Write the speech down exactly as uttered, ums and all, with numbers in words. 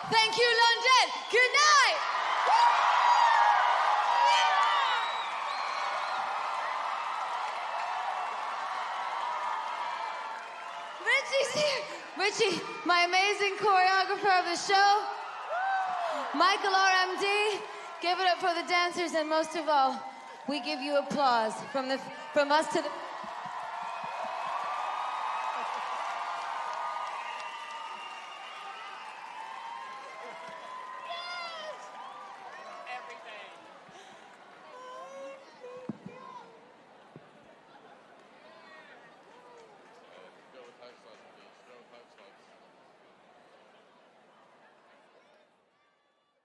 Thank you, London. Good night. Richie's here. Richie, my amazing choreographer of the show. Michael R M D. Give it up for the dancers, and most of all, we give you applause from the from us to the